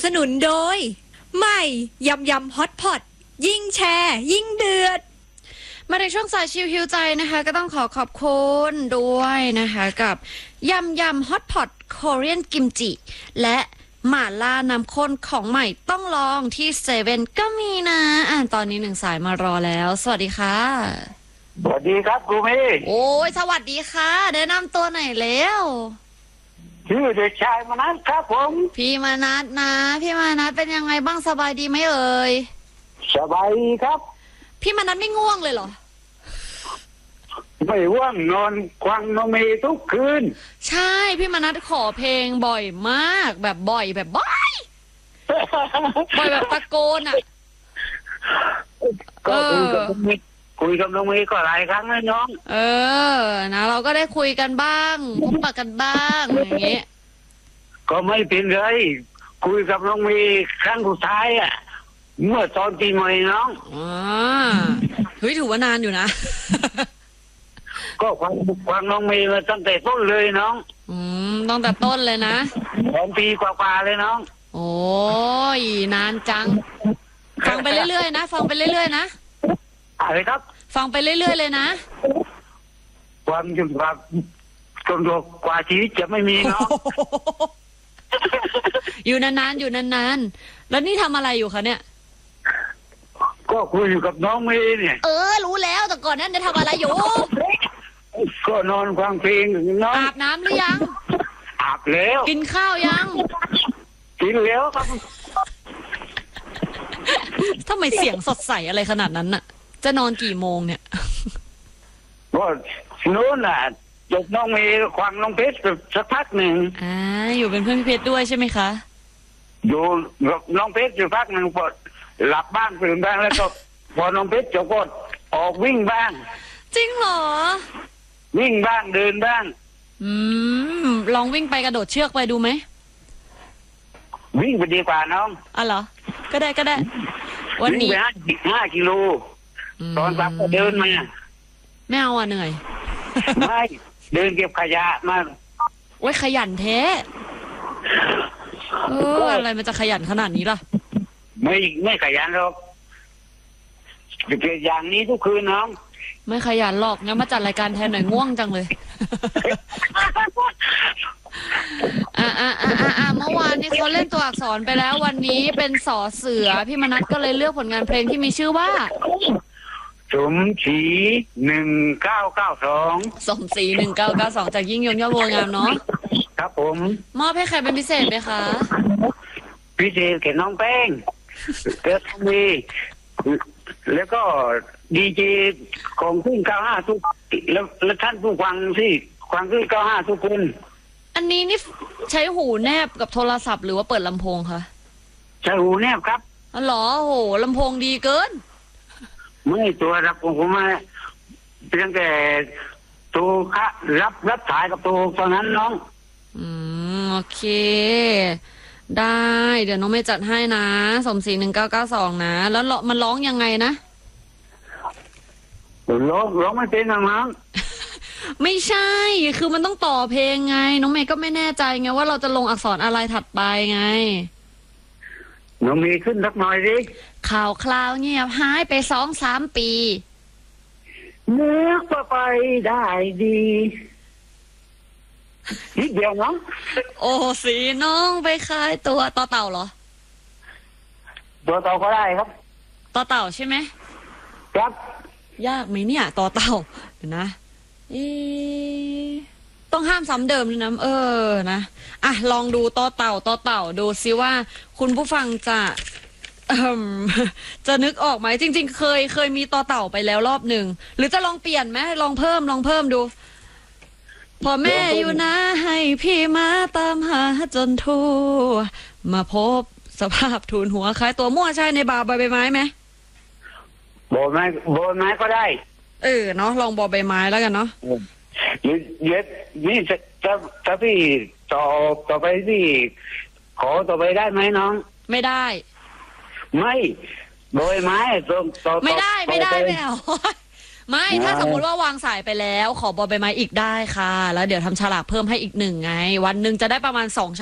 สนุนโดยใหม่ยำยำฮอตพอตยิ่งแชร์ยิ่งเดือดมาในช่วงสายชิลฮิวใจนะคะก็ต้องขอบคุณด้วยนะคะกับยำฮอตพอตโคเรียนกิมจิและหม่าล่าน้ำข้นของใหม่ต้องลองที่เซเว่นก็มีนะตอนนี้หนึ่งสายมารอแล้วสวัสดีค่ะสวัสดีครับครูเมย์โอ้ยสวัสดีค่ะแนะนำตัวหน่อยแล้วชื่อเด็กชายมนัสครับผมพี่มนัสนะพี่มนัสเป็นยังไงบ้างสบายดีไหมเอ่ยสบายครับพี่มนัสไม่ง่วงเลยเหรอไม่ว่างนอนควังน้องเมย์ทุกคืนใช่พี่มนัสขอเพลงบ่อยมากแบบบ่อยแบบบ่อยแบบตะโกนอ่ะก็คุยกับน้องเมย์ก็หลายครั้งแล้วน้องนะเราก็ได้คุยกันบ้างพบปะกันบ้างอย่างเงี้ยก็ไม่เป็นไรคุยกับน้องเมย์ครั้งสุดท้ายอ่ะเมื่อตอนปีใหม่น้องเฮ้ยถือว่านานอยู่นะก็ฟังน้องเมย์มาตั้งแต่ต้นเลยน้องตั้งแต่ต้นเลยนะ 2 ปีกว่าๆเลยน้องโอ้ยนานจังฟังไปเรื่อยๆนะฟังไปเรื่อยๆนะอะไรครับฟังไปเรื่อยๆเลยนะความจนกว่าชีวิตจะไม่มีเนาะอยู่นานๆอยู่นานๆแล้วนี่ทำอะไรอยู่คะเนี่ยก็คุยกับน้องเมย์เนี่ยรู้แล้วแต่ก่อนนั้นจะทำอะไรอยู่ก็นอนฟังเพลงน้องอาบน้ำหรือยังอาบแล้วกินข้าวยังกินแล้วครับทำไมเสียงสดใสอะไรขนาดนั้นน่ะจะนอนกี่โมงเนี่ยก็นู้นน่ะจบน้องเมย์ควังน้องเพชรสักพักหนึ่งอยู่เป็นเพื่อนพี่เพชรด้วยใช่ไหมคะอยู่น้องเพชรอยู่พักหนึ่งพอหลับบ้างตื่นบ้างแล้วก็พอน้องเพชรจบก็ออกวิ่งบ้างจริงเหรอวิ่งบ้างเดินบ้างลองวิ่งไปกระโดดเชือกไปดูไหมวิ่งไปดีกว่าน้องเหรอก็ได้วันนี้ไป5 กิโลตอนกลับก็เดินมาไม่เอาเหนื่อยไม่เดินเก็บขยะมาโอ้ยขยันแท้อะไรมันจะขยันขนาดนี้ล่ะไม่ขยันหรอกจะเป็นอย่างนี้ทุกคืนน้องไม่ขยันหรอกงั้นมาจัดรายการแทนหน่อยง่วงจังเลยเมื่อวานนี้เขาเล่นตัวอักษรไปแล้ววันนี้เป็นสอเสือพี่มนัสก็เลยเลือกผลงานเพลงที่มีชื่อว่าสมศรี1992 สมศรี1992จากยิ่งยงยอดบัวงามเนาะครับผมมอบให้ใครเป็นพิเศษไหมคะพิเศษแก่น้องแป้งแล้วก็ดีเจของขึ้น95ทุกแล้วท่านผู้ฟังที่ฟังขึ้น95ทุกคนอันนี้นี่ใช้หูแนบกับโทรศัพท์หรือว่าเปิดลำโพงคะใช้หูแนบครับเหรอโหลำโพงดีเกินไม่ตัวรับผมมาเพียงแต่ตัวรับสายกับตัวตอนนั้นน้องโอเคได้เดี๋ยวน้องไม่จัดให้นะสมศรี1992นะแล้วมันร้องยังไงนะร้องไม่เป็นนะมั้งไม่ใช่คือมันต้องต่อเพลงไงน้องเมย์ก็ไม่แน่ใจไงว่าเราจะลงอักษรอะไรถัดไปไงน้องเมย์ขึ้นสักหน่อยดิข่าวคราวเงียบหายไป2-3 ปีนึกว่าไปได้ดีนิดเดียวน้องโอ้สีน้องไปขายตัวต่อเต่าเหรอตัวเต่าก็ได้ครับต่อเต่าใช่ไหมครับยากไหมเนี่ยต่อเต่าเดี๋ยวนะต้องห้ามซ้ำเดิมนะนะลองดูต่อเต่าดูซิว่าคุณผู้ฟังจะนึกออกไหมจริงๆเคยมีต่อเต่าไปแล้วรอบหนึ่งหรือจะลองเปลี่ยนไหมลองเพิ่มดูพอแม่อยู่นะให้พี่มาตามหาจนทั่วมาพบสภาพทูลหัวคล้ายตัวมั่วใช่ในบาใบไม้ไหมบอไม้ก็ได้เนาะลองบอใบไม้แล้วกันเนาะนี่ถ้าพี่ต่อไปพี่ขอต่อไปได้ไหมน้องไม่ได้ไม่บอไม้ไม่ได้ไม่เอาไม่ถ้าสมมุติว่าวางสายไปแล้วขอบอใบไม้อีกได้ค่ะแล้วเดี๋ยวทำฉลากเพิ่มให้อีก1ไงวันหนึ่งจะได้ประมาณ2